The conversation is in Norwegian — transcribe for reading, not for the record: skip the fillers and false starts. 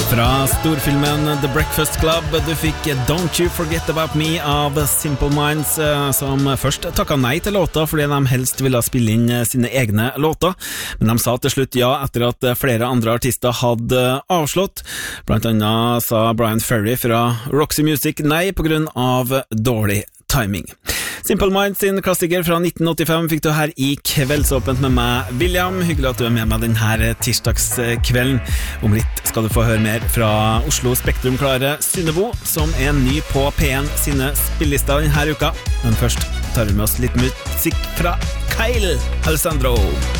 Fra storfilmen The Breakfast Club, du fikk Don't You Forget About Me av Simple Minds, som først takket nei til låta fordi de helst ville spille inn sine egne låter, men de sa til slutt ja etter at flere andre artister hadde avslått. Blant annet sa Brian Ferry fra Roxy Music nei på grunn av dårlig timing. Simple Minds sin klassiker fra 1985 fikk du her i Kveldsåpent med meg, William. Hyggelig at du med meg denne tirsdagskvelden. Om litt skal du få høre mer fra Oslo Spektrum-klare Synnebo, som ny på P1 sine spillister denne uka. Men først tar vi med oss litt musikk fra Kyle Alessandro.